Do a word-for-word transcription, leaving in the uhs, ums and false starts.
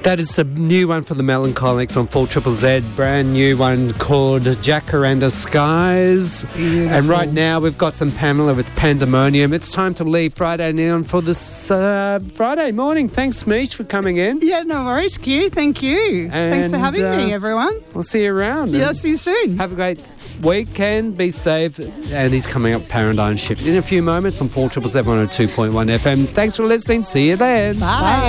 That is the new one for the Melancholics on four Triple Z. Brand new one called Jacaranda Skies. Beautiful. And right now we've got some Pamela with Pandemonium. It's time to leave Friday Neon for this uh, Friday morning. Thanks, Mish, for coming in. Yeah, no worries, Q. Thank you. And, Thanks for having uh, me, everyone. We'll see you around. Yeah, see you soon. Have a great weekend. Be safe. And he's coming up Paradigm Shift in a few moments on four Triple Z one oh two point one F M. Thanks for listening. See you then. Bye.